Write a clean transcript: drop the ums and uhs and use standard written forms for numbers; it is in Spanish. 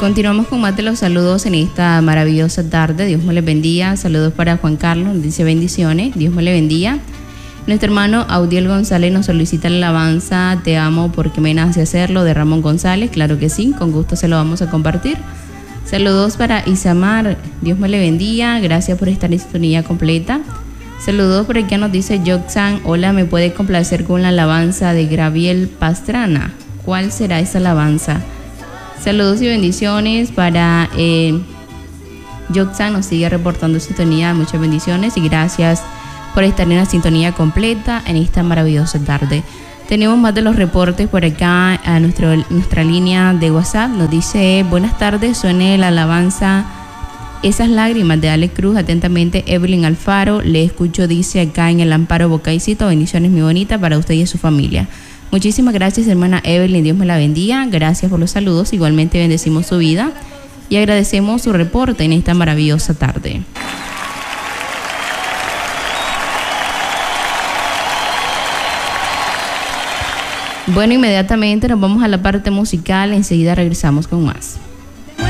Continuamos con más de los saludos en esta maravillosa tarde. Dios me les bendiga. Saludos para Juan Carlos, nos dice bendiciones. Dios me le bendiga. Nuestro hermano Audiel González nos solicita la alabanza Te amo porque me nace hacerlo, de Ramón González. Claro que sí, con gusto se lo vamos a compartir. Saludos para Isamar. Dios me le bendiga. Gracias por estar en sintonía completa. Saludos por aquí nos dice Joxan. Hola, ¿me puede complacer con la alabanza de Gabriel Pastrana? ¿Cuál será esa alabanza? Saludos y bendiciones para Joxan, nos sigue reportando sintonía. Muchas bendiciones y gracias por estar en la sintonía completa en esta maravillosa tarde. Tenemos más de los reportes por acá a nuestra línea de WhatsApp. Nos dice, buenas tardes, suene la alabanza Esas lágrimas de Alex Cruz. Atentamente, Evelyn Alfaro. Le escucho, dice acá en el Amparo Bocaicito. Bendiciones, mi bonita, para usted y su familia. Muchísimas gracias, hermana Evelyn, Dios me la bendiga. Gracias por los saludos, igualmente bendecimos su vida y agradecemos su reporte en esta maravillosa tarde. Bueno, inmediatamente nos vamos a la parte musical, enseguida regresamos con más.